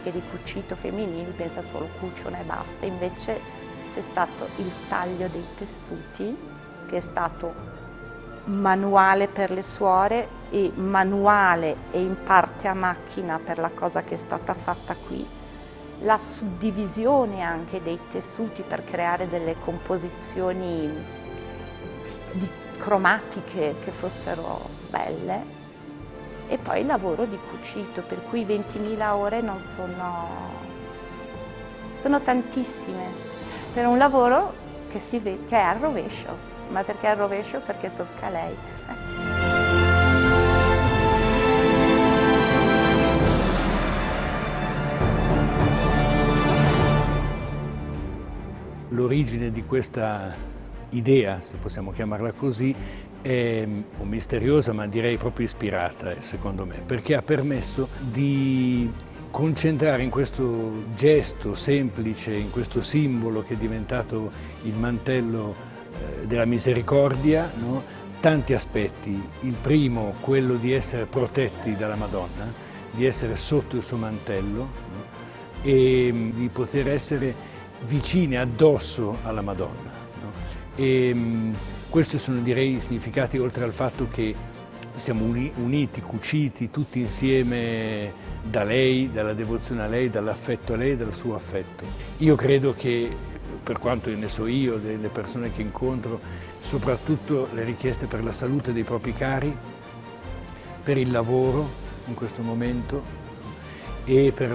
tecniche di cucito femminili pensa solo cuciono e basta, invece c'è stato il taglio dei tessuti, che è stato manuale per le suore e manuale e in parte a macchina per la cosa che è stata fatta qui, la suddivisione anche dei tessuti per creare delle composizioni cromatiche che fossero belle, e poi il lavoro di cucito, per cui 20.000 ore non sono tantissime per un lavoro che è al rovescio, ma perché è al rovescio? Perché tocca a lei. L'origine di questa idea, se possiamo chiamarla così, è misteriosa, ma direi proprio ispirata, secondo me, perché ha permesso di concentrare in questo gesto semplice, in questo simbolo che è diventato il mantello della misericordia, no? Tanti aspetti. Il primo, quello di essere protetti dalla Madonna, di essere sotto il suo mantello, no? E di poter essere vicine addosso alla Madonna, no? E questi sono, direi, i significati, oltre al fatto che siamo uniti, cuciti tutti insieme da lei, dalla devozione a lei, dall'affetto a lei, dal suo affetto. Io credo che, per quanto ne so io, delle persone che incontro, soprattutto le richieste per la salute dei propri cari, per il lavoro in questo momento e per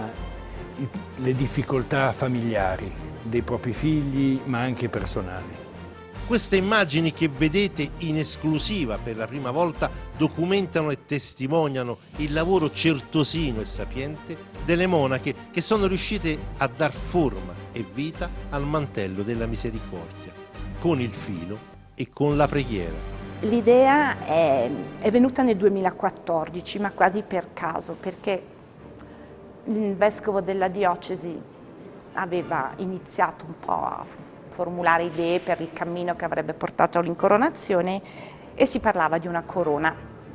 le difficoltà familiari dei propri figli, ma anche personali. Queste immagini che vedete in esclusiva per la prima volta documentano e testimoniano il lavoro certosino e sapiente delle monache che sono riuscite a dar forma e vita al mantello della misericordia, con il filo e con la preghiera. L'idea è venuta nel 2014, ma quasi per caso, perché il vescovo della diocesi aveva iniziato un po' a formulare idee per il cammino che avrebbe portato all'incoronazione e si parlava di una corona.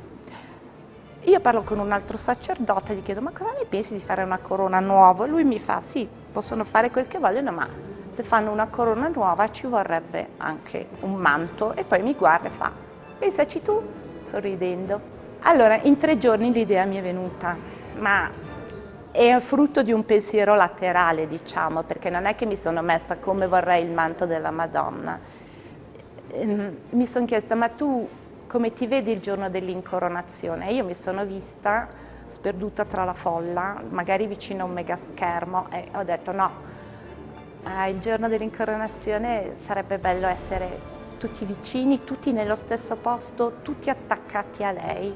Io parlo con un altro sacerdote e gli chiedo: ma cosa ne pensi di fare una corona nuova? Lui mi fa: sì, possono fare quel che vogliono, ma se fanno una corona nuova ci vorrebbe anche un manto. E poi mi guarda e fa: pensaci tu, sorridendo. Allora, in 3 giorni l'idea mi è venuta, ma è frutto di un pensiero laterale, diciamo, perché non è che mi sono messa come vorrei il manto della Madonna. Mi sono chiesta: ma tu come ti vedi il giorno dell'incoronazione? E io mi sono vista sperduta tra la folla, magari vicino a un megaschermo, e ho detto: no, il giorno dell'incoronazione sarebbe bello essere tutti vicini, tutti nello stesso posto, tutti attaccati a lei,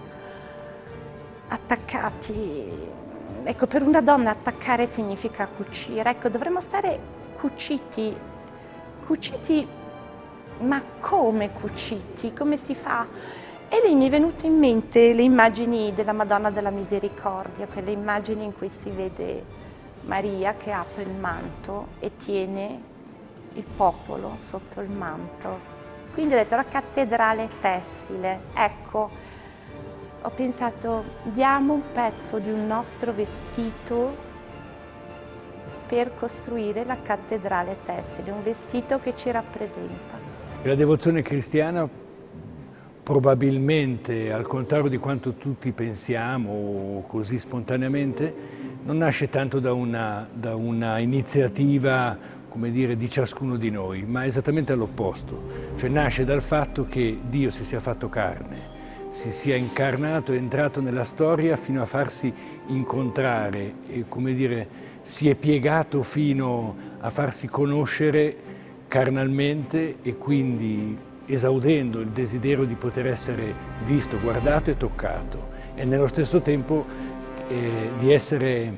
attaccati. Ecco, per una donna attaccare significa cucire. Ecco, dovremmo stare cuciti, ma come cuciti? Come si fa? E lì mi è venuto in mente le immagini della Madonna della Misericordia, quelle immagini in cui si vede Maria che apre il manto e tiene il popolo sotto il manto. Quindi ho detto: la cattedrale tessile, ecco. Ho pensato: diamo un pezzo di un nostro vestito per costruire la cattedrale tessile, un vestito che ci rappresenta. La devozione cristiana, probabilmente, al contrario di quanto tutti pensiamo così spontaneamente, non nasce tanto da una iniziativa, come dire, di ciascuno di noi, ma esattamente all'opposto. Cioè nasce dal fatto che Dio si sia fatto carne, si sia incarnato e entrato nella storia fino a farsi incontrare e, come dire, si è piegato fino a farsi conoscere carnalmente, e quindi esaudendo il desiderio di poter essere visto, guardato e toccato, e nello stesso tempo di essere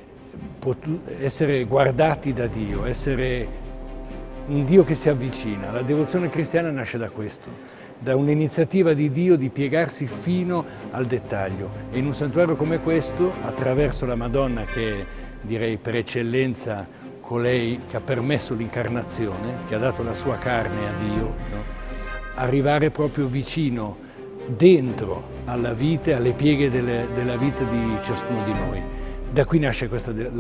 guardati da Dio, essere un Dio che si avvicina. La devozione cristiana nasce da questo, da un'iniziativa di Dio di piegarsi fino al dettaglio, e in un santuario come questo, attraverso la Madonna, che è, direi, per eccellenza colei che ha permesso l'incarnazione, che ha dato la sua carne a Dio, no? Arrivare proprio vicino, dentro alla vita, alle pieghe della vita di ciascuno di noi. Da qui nasce questa